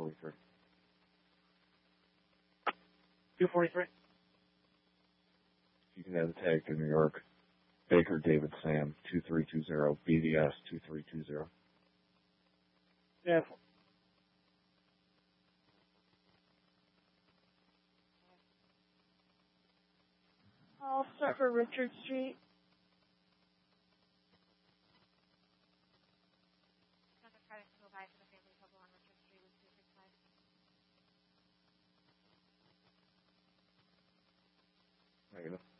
243. 243. You can add the tag to New York. Baker David Sam 2320 BDS 2320. Yeah. I'll start for Richard Street. Negative.